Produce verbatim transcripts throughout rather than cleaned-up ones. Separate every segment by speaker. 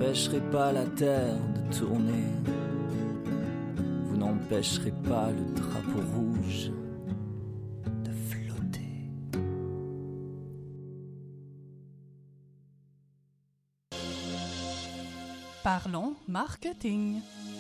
Speaker 1: n'empêcherez pas la terre de tourner. Vous n'empêcherez pas le drapeau rouge de flotter.
Speaker 2: Parlons marketing.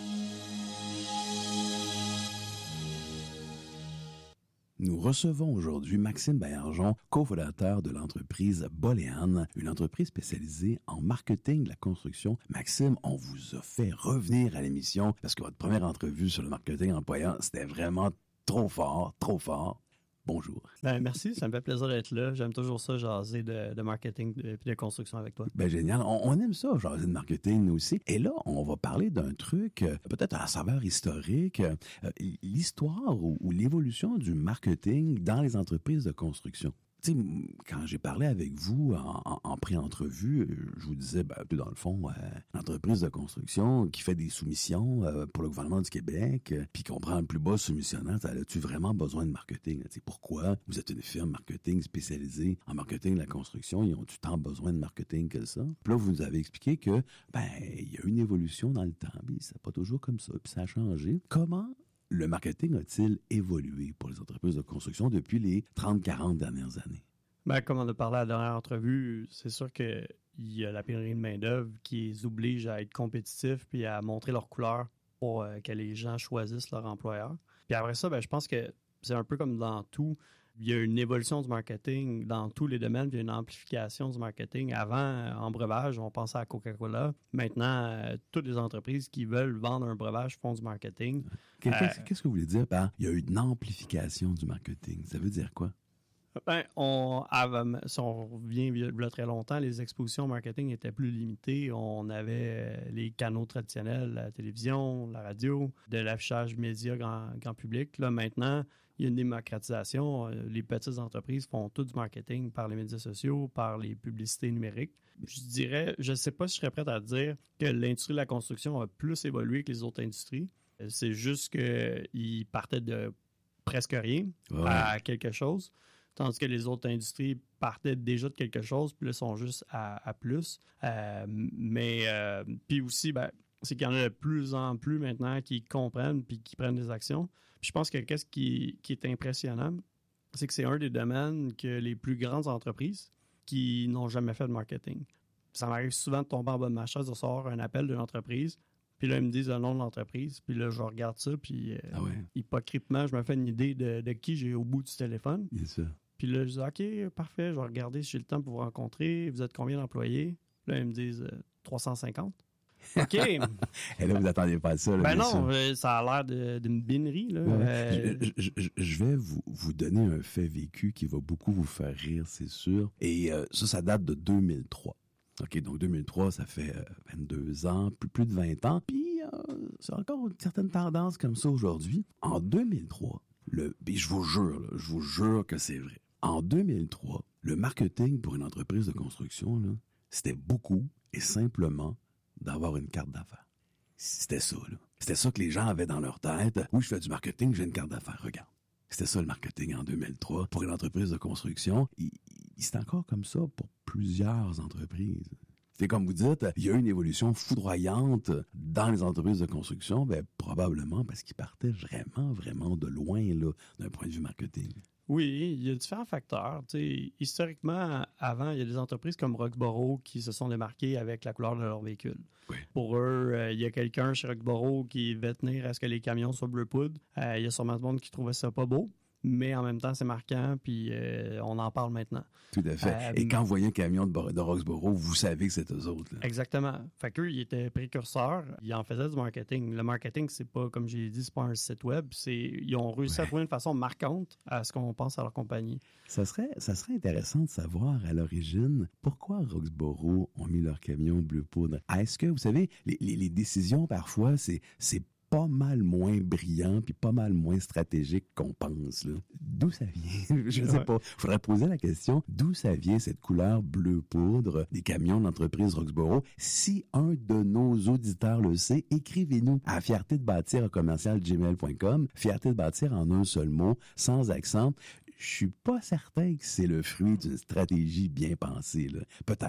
Speaker 3: Nous recevons aujourd'hui Maxime Baillargeon, cofondateur de l'entreprise Boléane, une entreprise spécialisée en marketing de la construction. Maxime, on vous a fait revenir à l'émission parce que votre première entrevue sur le marketing employeur, c'était vraiment trop fort, trop fort. Bonjour.
Speaker 4: Ben, merci, ça me fait plaisir d'être là. J'aime toujours ça, jaser de, de marketing et de, de construction avec toi.
Speaker 3: Ben génial. On, on aime ça, jaser de marketing, nous aussi. Et là, on va parler d'un truc, euh, peut-être à saveur historique, euh, l'histoire ou, ou l'évolution du marketing dans les entreprises de construction. Tu sais, quand j'ai parlé avec vous en, en, en pré-entrevue, je vous disais, ben, dans le fond, euh, une entreprise de construction qui fait des soumissions euh, pour le gouvernement du Québec, euh, puis qu'on prend le plus bas soumissionnant, as-tu vraiment besoin de marketing? Tu sais, pourquoi vous êtes une firme marketing spécialisée en marketing de la construction? Ils ont-tu tant besoin de marketing que ça? Puis là, vous nous avez expliqué que, ben, il y a une évolution dans le temps, puis c'est pas toujours comme ça, puis ça a changé. Comment le marketing a-t-il évolué pour les entreprises de construction depuis les trente quarante dernières années?
Speaker 4: Ben, comme on a parlé à la dernière entrevue, c'est sûr qu'il y a la pénurie de main-d'œuvre qui les oblige à être compétitifs puis à montrer leur couleur pour euh, que les gens choisissent leur employeur. Puis après ça, ben, je pense que c'est un peu comme dans tout. Il y a une évolution du marketing dans tous les domaines, puis il y a une amplification du marketing. Avant, en breuvage, on pensait à Coca-Cola. Maintenant, euh, toutes les entreprises qui veulent vendre un breuvage font du marketing.
Speaker 3: Qu'est-ce, euh, qu'est-ce que vous voulez dire par « il y a eu une amplification du marketing ». Ça veut dire quoi?
Speaker 4: Ben, on, si on revient il y a très longtemps, les expositions marketing étaient plus limitées. On avait les canaux traditionnels, la télévision, la radio, de l'affichage média grand, grand public. Là, maintenant, il y a une démocratisation. Les petites entreprises font tout du marketing par les médias sociaux, par les publicités numériques. Je dirais, je ne sais pas si je serais prêt à dire que l'industrie de la construction a plus évolué que les autres industries. C'est juste qu'ils partaient de presque rien ouais. à quelque chose. Tandis que les autres industries partaient déjà de quelque chose, puis là, sont juste à, à plus. Euh, mais, euh, puis aussi, ben, c'est qu'il y en a de plus en plus maintenant qui comprennent puis qui prennent des actions. Puis je pense que qu'est-ce qui, qui est impressionnant, c'est que c'est un des domaines que les plus grandes entreprises qui n'ont jamais fait de marketing. Ça m'arrive souvent de tomber en bas de ma chaise, de recevoir un appel d'une entreprise, puis là, ils me disent le nom de l'entreprise, puis là, je regarde ça, puis euh, ah ouais. hypocritement, je me fais une idée de, de qui j'ai au bout du téléphone.
Speaker 3: Bien sûr.
Speaker 4: Puis là, je dis, OK, parfait, je vais regarder si j'ai le temps pour vous rencontrer. Vous êtes combien d'employés? Là, ils me disent euh, trois cent cinquante. OK.
Speaker 3: Et là, vous n'attendiez pas ça. Là,
Speaker 4: ben non, euh, ça a l'air de, d'une binerie. Là.
Speaker 3: Ouais.
Speaker 4: Euh...
Speaker 3: Je, je, je vais vous, vous donner un fait vécu qui va beaucoup vous faire rire, c'est sûr. Et euh, ça, ça date de deux mille trois. OK, donc deux mille trois, ça fait euh, vingt-deux ans, plus, plus de vingt ans. Puis, euh, c'est encore une certaine tendance comme ça aujourd'hui. En deux mille trois, le, puis je vous jure, là, je vous jure que c'est vrai. En deux mille trois, le marketing pour une entreprise de construction, là, c'était beaucoup et simplement d'avoir une carte d'affaires. C'était ça, là. C'était ça que les gens avaient dans leur tête. Oui, je fais du marketing, j'ai une carte d'affaires, regarde. C'était ça le marketing en deux mille trois pour une entreprise de construction. Et, et c'est encore comme ça pour plusieurs entreprises. C'est comme vous dites, il y a eu une évolution foudroyante dans les entreprises de construction, ben, probablement parce qu'ils partaient vraiment, vraiment de loin là, d'un point de vue marketing.
Speaker 4: Oui, il y a différents facteurs. Tu sais, historiquement, avant, il y a des entreprises comme Roxboro qui se sont démarquées avec la couleur de leur véhicule. Oui. Pour eux, euh, il y a quelqu'un chez Roxboro qui devait tenir à ce que les camions soient bleu poudre. Euh, il y a sûrement du monde qui trouvait ça pas beau. Mais en même temps, c'est marquant, puis euh, on en parle maintenant.
Speaker 3: Tout à fait. Euh, Et quand vous voyez un camion de, de Roxboro, vous savez que c'est eux autres. Là.
Speaker 4: Exactement. Fait qu'eux, ils étaient précurseurs. Ils en faisaient du marketing. Le marketing, c'est pas, comme j'ai dit, c'est pas un site web. C'est, ils ont réussi ouais. à trouver une façon marquante à ce qu'on pense à leur compagnie.
Speaker 3: Ça serait, ça serait intéressant de savoir, à l'origine, pourquoi Roxboro ont mis leur camion bleu poudre. Est-ce que, vous savez, les, les, les décisions, parfois, c'est, c'est pas mal moins brillant puis pas mal moins stratégique qu'on pense. Là. D'où ça vient? Je sais ouais. pas. Faudrait poser la question, d'où ça vient cette couleur bleu poudre des camions de l'entreprise Roxboro? Si un de nos auditeurs le sait, écrivez-nous à fierté de bâtir à commercial gmail point com. Fierté de bâtir en un seul mot, sans accent. Je suis pas certain que c'est le fruit d'une stratégie bien pensée. Là. Peut-être.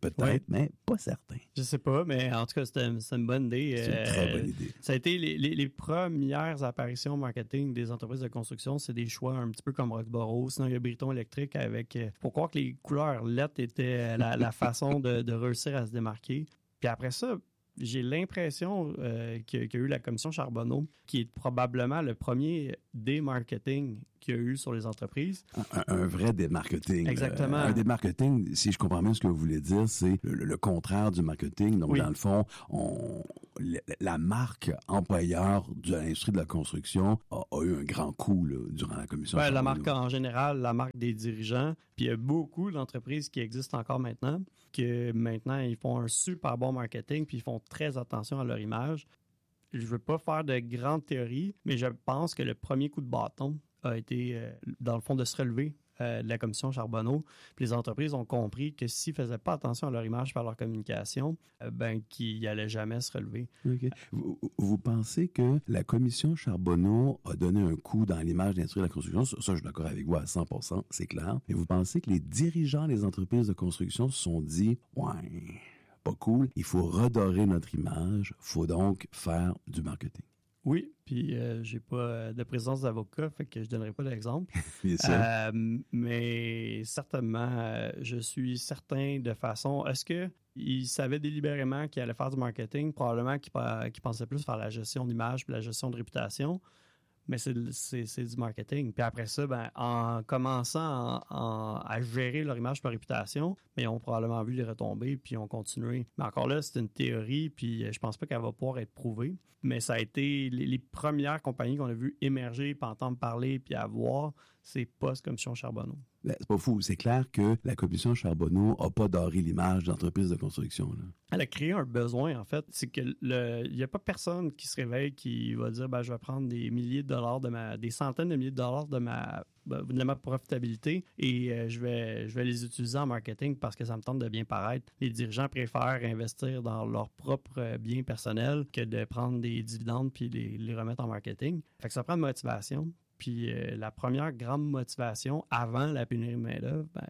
Speaker 3: Peut-être,
Speaker 4: Ouais.
Speaker 3: mais pas certain.
Speaker 4: Je sais pas, mais en tout cas, c'était c'est une bonne idée.
Speaker 3: C'est une
Speaker 4: Euh,
Speaker 3: très bonne idée.
Speaker 4: Ça a été les, les, les premières apparitions marketing des entreprises de construction. C'est des choix un petit peu comme Roxborough. Sinon, il y a Briton Électrique avec... Il faut croire que les couleurs L E D étaient la, la façon de, de réussir à se démarquer. Puis après ça, j'ai l'impression euh, qu'il y a eu la commission Charbonneau, qui est probablement le premier démarketing qu'il y a eu sur les entreprises.
Speaker 3: Un, un vrai démarketing.
Speaker 4: Exactement.
Speaker 3: Euh, un démarketing, si je comprends bien ce que vous voulez dire, c'est le, le contraire du marketing. Donc,
Speaker 4: Oui.
Speaker 3: dans le fond, on, la, la marque employeur de l'industrie de la construction a, a eu un grand coup là, durant la commission
Speaker 4: Ouais, la
Speaker 3: Charbonneau.
Speaker 4: marque en général, la marque des dirigeants. Puis il y a beaucoup d'entreprises qui existent encore maintenant, que maintenant, ils font un super bon marketing, puis ils font très attention à leur image. Je veux pas faire de grandes théories, mais je pense que le premier coup de bâton a été, euh, dans le fond, de se relever euh, de la commission Charbonneau. Puis les entreprises ont compris que s'ils faisaient pas attention à leur image par leur communication, euh, ben qu'ils n'allaient jamais se relever.
Speaker 3: OK. Vous, vous pensez que la commission Charbonneau a donné un coup dans l'image de l'industrie de la construction? Ça, ça, je suis d'accord avec vous à cent pour cent, c'est clair. Mais vous pensez que les dirigeants des entreprises de construction se sont dit « Ouais, pas cool, il faut redorer notre image, faut donc faire du marketing. »
Speaker 4: Oui, puis euh, j'ai pas euh, de présence d'avocat, fait que je donnerai pas d'exemple.
Speaker 3: Bien sûr.
Speaker 4: Euh, mais certainement, euh, je suis certain de façon... Est-ce qu'ils savaient délibérément qu'ils allaient faire du marketing? Probablement qu'ils, qu'ils pensaient plus faire la gestion d'image puis la gestion de réputation. Mais c'est, c'est, c'est du marketing. Puis après ça, ben, en commençant en, en, à gérer leur image et leur réputation, mais ils ont probablement vu les retombées puis ils ont continué. Mais encore là, c'est une théorie, puis je pense pas qu'elle va pouvoir être prouvée. Mais ça a été les, les premières compagnies qu'on a vues émerger, puis entendre parler, puis avoir, c'est post-commission Charbonneau.
Speaker 3: Ben, c'est pas fou. C'est clair que la commission Charbonneau n'a pas doré l'image d'entreprise de construction. Là.
Speaker 4: Elle a créé un besoin, en fait. C'est que le, il n'y a pas personne qui se réveille qui va dire ben, je vais prendre des milliers de dollars de ma, des centaines de milliers de dollars de ma, de ma profitabilité et euh, je vais, je vais les utiliser en marketing parce que ça me tente de bien paraître. Les dirigeants préfèrent investir dans leur propre bien personnel que de prendre des dividendes puis les, les remettre en marketing. Fait que ça prend de motivation. Puis euh, la première grande motivation avant la pénurie de main-d'œuvre, ben,